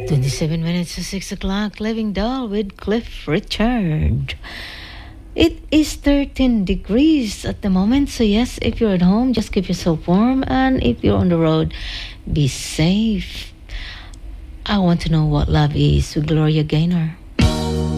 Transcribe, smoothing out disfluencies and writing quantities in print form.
27 minutes to 6 o'clock, Living Doll with Cliff Richard. It is 13 degrees at the moment, so yes, if you're at home, just keep yourself warm, and if you're on the road, be safe. I want to know what love is with Gloria Gaynor.